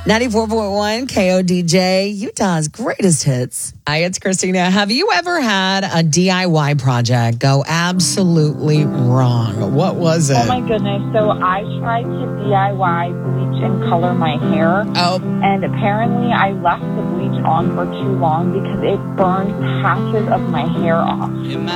94.1 KODJ, Utah's greatest hits. Hi, it's Christina. Have you ever had a DIY project go absolutely wrong? What was it? Oh my goodness. So I tried to DIY bleach and color my hair. Oh. And apparently I left the bleach on for too long because it burned patches of my hair off.